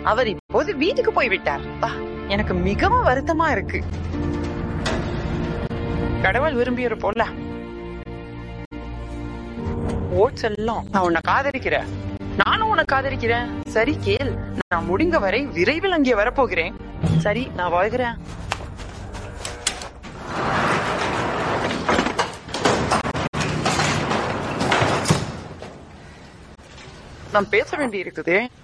அவர் இப்போது வீட்டுக்கு போய்விட்டார். எனக்கு மிகவும் வருத்தமா இருக்கு. கடவுள் விரும்பியது போல. ஓட்ஸ் எல்லாம் நான் உன்னை காதலிக்கிறேன். நானும் உன்னை காதலிக்கிறேன். சரி கேள், நான் முடிந்த வரை விரைவில் அங்கே வரப்போகிறேன். சரி, நான் வாழ்கிறேன். நான் பேச வேண்டி இருக்குது.